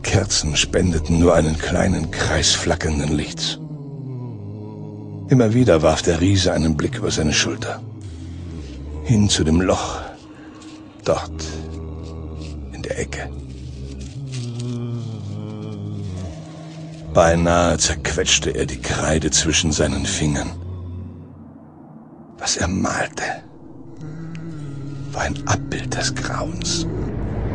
Kerzen spendeten nur einen kleinen Kreis flackernden Lichts. Immer wieder warf der Riese einen Blick über seine Schulter. Hin zu dem Loch. Dort. In der Ecke. Beinahe zerquetschte er die Kreide zwischen seinen Fingern. Was er malte, war ein Abbild des Grauens.